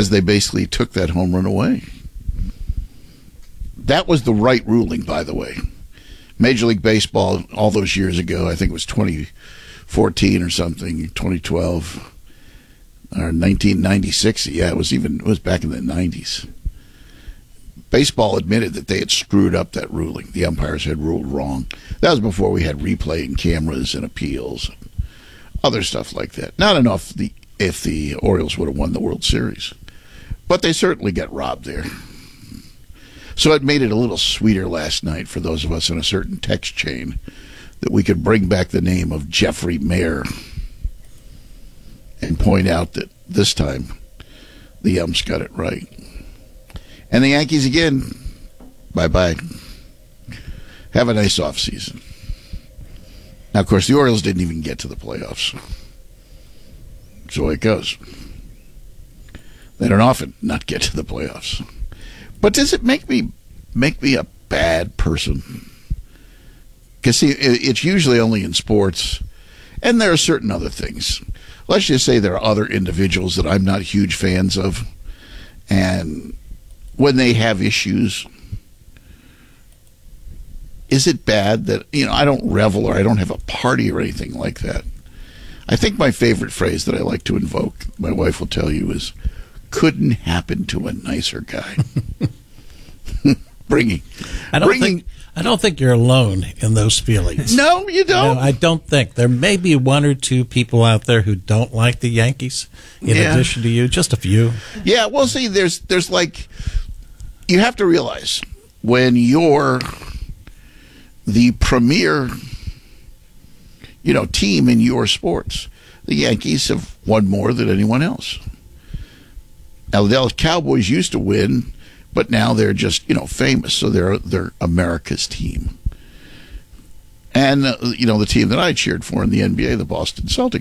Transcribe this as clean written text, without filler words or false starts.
as they basically took that home run away. That was the right ruling, by the way. Major League Baseball, all those years ago, I think it was 2014 or something, 2012, or 1996. Yeah, it was back in the 90s. Baseball admitted that they had screwed up that ruling. The umpires had ruled wrong. That was before we had replaying cameras and appeals and other stuff like that. Not enough if the Orioles would have won the World Series. But they certainly got robbed there. So it made it a little sweeter last night for those of us in a certain text chain that we could bring back the name of Jeffrey Mayer and point out that this time the umps got it right. And the Yankees again, bye-bye. Have a nice offseason. Now, of course, the Orioles didn't even get to the playoffs. So it goes. They don't often not get to the playoffs. But does it make me a bad person? Because, see, it's usually only in sports, and there are certain other things. Let's just say there are other individuals that I'm not huge fans of, and when they have issues, is it bad that, I don't revel or I don't have a party or anything like that? I think my favorite phrase that I like to invoke, my wife will tell you, is, couldn't happen to a nicer guy. I don't think you're alone in those feelings. No, you don't. No, I don't think. There may be one or two people out there who don't like the Yankees in addition to you, just a few. Yeah, well, see, there's like, you have to realize when you're the premier, team in your sports, the Yankees have won more than anyone else. Now, the Dallas Cowboys used to win, but now they're just, famous, so they're America's team. And, the team that I cheered for in the NBA, the Boston Celtics,